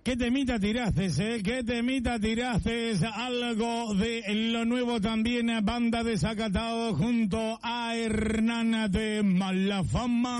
¿Qué temita tiraste, ¿Qué temita tiraste? Algo de lo nuevo también, Banda Desacatado junto a Hernán de Malafama.